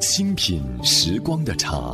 清品时光的茶，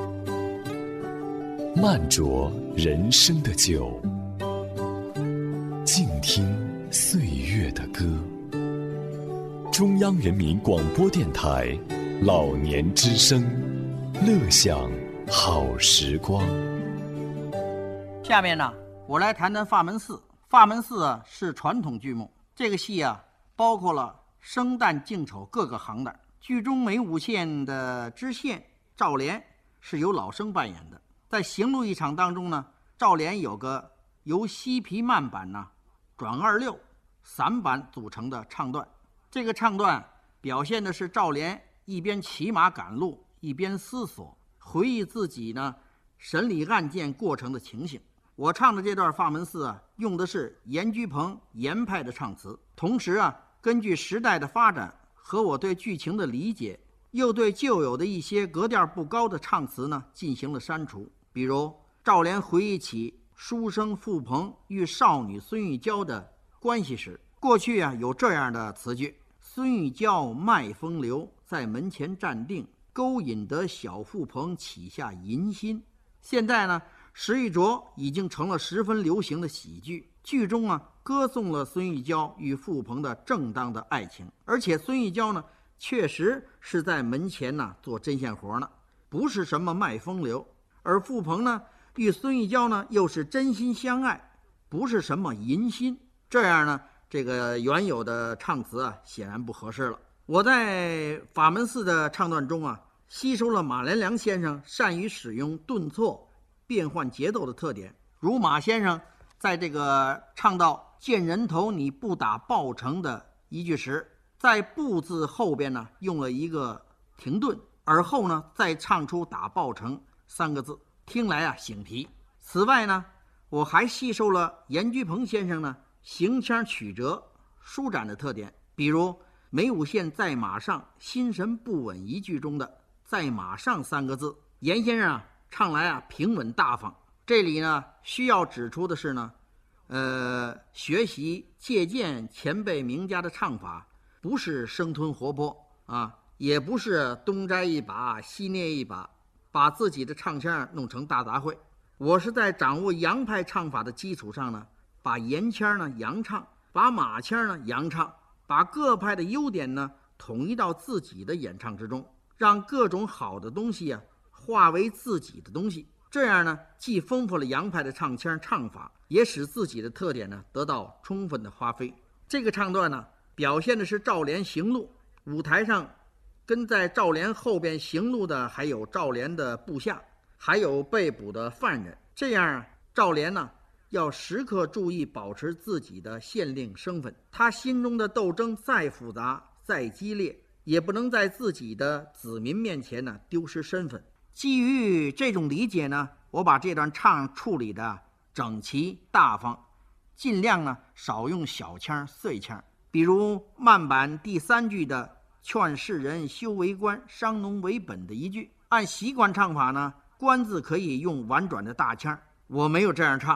慢酌人生的酒，静听岁月的歌。中央人民广播电台老年之声，乐享好时光。 下面呢，我来谈谈法门寺。法门寺啊是传统剧目，这个戏啊包括了生旦净丑各个行当。剧中梅武县的知县赵连是由老生扮演的。在行路一场当中呢，赵连有个由西皮慢板呢转二六散板组成的唱段。这个唱段表现的是赵连一边骑马赶路，一边思索回忆自己呢审理案件过程的情形。我唱的这段法门寺啊，用的是严居鹏严派的唱词，同时啊，根据时代的发展和我对剧情的理解，又对旧有的一些格调不高的唱词呢进行了删除。比如赵连回忆起书生傅鹏与少女孙玉娇的关系时，过去啊有这样的词句：孙玉娇卖风流，在门前站定，勾引得小傅鹏起下淫心。现在呢，石玉镯已经成了十分流行的喜剧，剧中啊歌颂了孙玉娇与傅鹏的正当的爱情，而且孙玉娇呢确实是在门前呢做针线活呢，不是什么卖风流，而傅鹏呢与孙玉娇呢又是真心相爱，不是什么淫心。这样呢，这个原有的唱词啊显然不合适了。我在法门寺的唱段中啊，吸收了马连良先生善于使用顿挫变换节奏的特点。如马先生在这个唱到见人头你不打报成的一句时，在不字后边呢用了一个停顿，而后呢再唱出打报成三个字，听来啊醒皮。此外呢，我还吸收了严居鹏先生呢行腔曲折舒展的特点，比如梅武县在马上心神不稳一句中的在马上三个字，严先生啊唱来啊平稳大方。这里呢需要指出的是呢，学习借鉴前辈名家的唱法，不是生吞活剥啊，也不是东摘一把西捏一把，把自己的唱腔弄成大杂烩。我是在掌握洋派唱法的基础上呢，把严腔呢洋唱，把马腔呢洋唱，把各派的优点呢统一到自己的演唱之中，让各种好的东西啊化为自己的东西。这样呢，既丰富了洋派的唱腔唱法，也使自己的特点呢得到充分的发挥。这个唱段呢，表现的是赵连行路，舞台上跟在赵连后边行路的还有赵连的部下，还有被捕的犯人。这样赵连呢要时刻注意保持自己的县令身份，他心中的斗争再复杂再激烈，也不能在自己的子民面前呢丢失身份。基于这种理解呢，我把这段唱处理的整齐大方，尽量呢少用小腔碎腔。比如慢板第三句的劝世人修为官，商农为本的一句，按习惯唱法呢，官字可以用婉转的大腔，我没有这样唱。